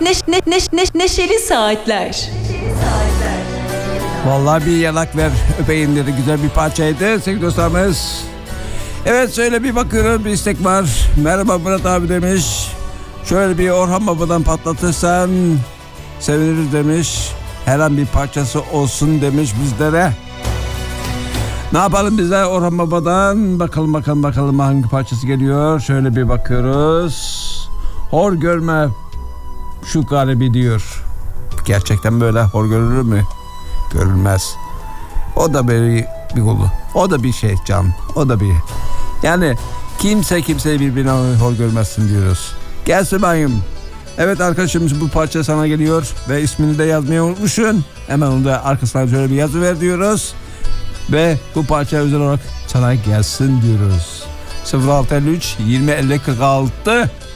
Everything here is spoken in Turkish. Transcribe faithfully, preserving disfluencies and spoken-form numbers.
neş, ne, neş, neş, neşeli saatler. Vallahi bir yanak ver öpeyim dedi. Güzel bir parçaydı sevgili dostlarımız. Evet, şöyle bir bakıyorum, bir istek var. Merhaba Murat abi demiş. Şöyle bir Orhan Baba'dan patlatırsan seviniriz demiş. Her an bir parçası olsun demiş bizlere. Ne yapalım bizler Orhan Baba'dan? Bakalım bakalım bakalım hangi parçası geliyor. Şöyle bir bakıyoruz. Hor görme şu garibi diyor. Gerçekten böyle hor görülür mü? Görülmez. O da bir, bir kulu. O da bir şey can. O da bir. Yani kimse kimseyi birbirine hor görmezsin diyoruz. Gelsin bayım. Evet arkadaşımız, bu parça sana geliyor ve ismini de yazmayı unutmuşsun. Hemen onu da arkasına şöyle bir yazı ver diyoruz. Ve bu parça özel olarak sana gelsin diyoruz. sıfır altı elli üç yirmi elli kırk altı